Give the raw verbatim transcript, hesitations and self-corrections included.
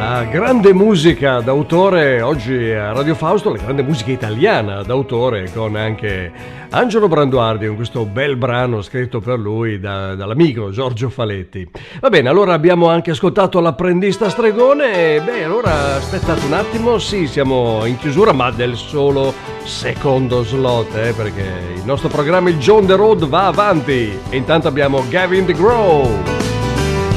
La grande musica d'autore oggi a Radio Fausto, la grande musica italiana d'autore con anche Angelo Branduardi con questo bel brano scritto per lui da, dall'amico Giorgio Faletti. Va bene, allora abbiamo anche ascoltato L'apprendista stregone e beh, allora aspettate un attimo, sì, siamo in chiusura ma del solo secondo slot, eh, perché il nostro programma il John the Road va avanti e intanto abbiamo Gavin DeGraw.